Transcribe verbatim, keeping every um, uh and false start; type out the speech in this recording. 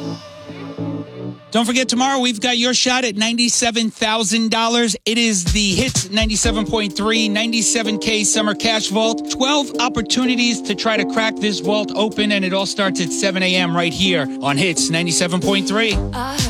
Don't forget, tomorrow we've got your shot at ninety-seven thousand dollars. It is the Hits ninety-seven point three, ninety-seven K Summer Cash Vault. twelve opportunities to try to crack this vault open, and it all starts at seven a.m. right here on Hits ninety-seven point three.